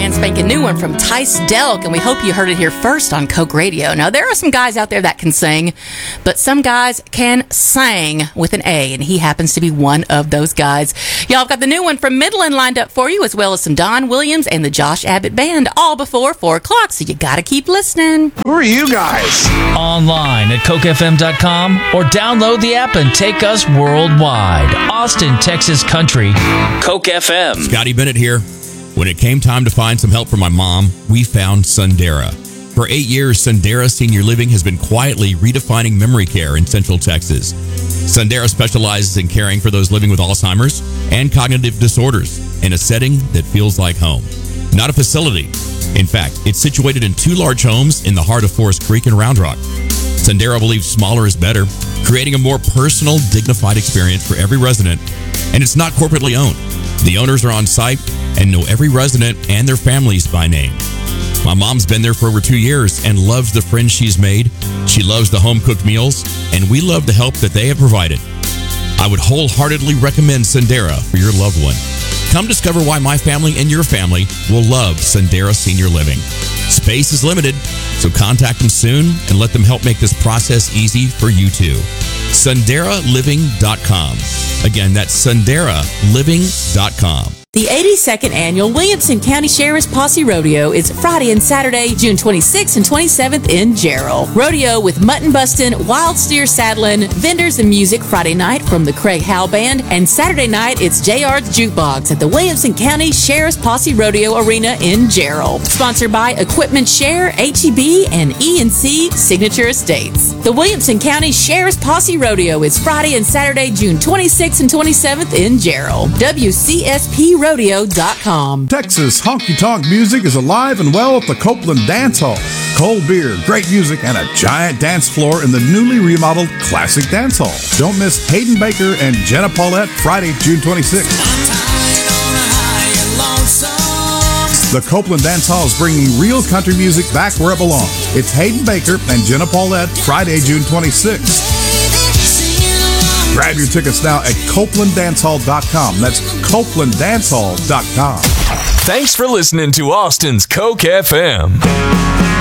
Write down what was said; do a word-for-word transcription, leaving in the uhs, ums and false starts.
brand spanking new one from Tice Delk, and we hope you heard it here first on Coke Radio. Now, there are some guys out there that can sing, but some guys can sang with an A, and he happens to be one of those guys. Y'all have got the new one from Midland lined up for you, as well as some Don Williams and the Josh Abbott Band, all before four o'clock, so you gotta keep listening. Who are you guys? Online at coke f m dot com or download the app and take us worldwide. Austin, Texas Country, Coke F M. Scotty Bennett here. When it came time to find some help for my mom, we found Sundera. For eight years, Sundera Senior Living has been quietly redefining memory care in Central Texas. Sundera specializes in caring for those living with Alzheimer's and cognitive disorders in a setting that feels like home. Not a facility. In fact, it's situated in two large homes in the heart of Forest Creek and Round Rock. Sundera believes smaller is better, creating a more personal, dignified experience for every resident, and it's not corporately owned. The owners are on site and know every resident and their families by name. My mom's been there for over two years and loves the friends she's made. She loves the home-cooked meals, and we love the help that they have provided. I would wholeheartedly recommend Sundera for your loved one. Come discover why my family and your family will love Sundera Senior Living. Space is limited, so contact them soon and let them help make this process easy for you too. Sundera Living dot com. Again, that's Sundera Living dot com. The eighty-second Annual Williamson County Sheriff's Posse Rodeo is Friday and Saturday, June twenty-sixth and twenty-seventh in Jarrell. Rodeo with mutton bustin', wild steer saddling, vendors and music Friday night from the Craig Howell Band, and Saturday night it's J R's Jukebox at the Williamson County Sheriff's Posse Rodeo Arena in Jarrell. Sponsored by Equipment Share, H E B, and E and C Signature Estates. The Williamson County Sheriff's Posse Rodeo is Friday and Saturday, June twenty-sixth and twenty-seventh in Jarrell. W C S P rodeo dot com. Texas honky-tonk music is alive and well at the Copeland Dance Hall. Cold beer, great music, and a giant dance floor in the newly remodeled Classic Dance Hall. Don't miss Hayden Baker and Jenna Paulette Friday, June twenty-sixth. The Copeland Dance Hall is bringing real country music back where it belongs. It's Hayden Baker and Jenna Paulette Friday, June twenty-sixth. Grab your tickets now at copeland dance hall dot com. That's copeland dance hall dot com. Thanks for listening to Austin's Coke F M.